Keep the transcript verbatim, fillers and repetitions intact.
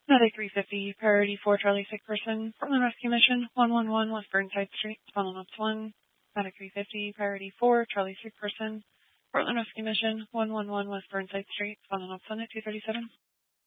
Medic three fifty, priority four Charlie sick person, Portland Rescue Mission, one one one West Burnside Street, Funnel Ups one. Medic three fifty, priority four Charlie sick person, Portland Rescue Mission, one one one West Burnside Street, Funnel Ups one at two thirty-seven.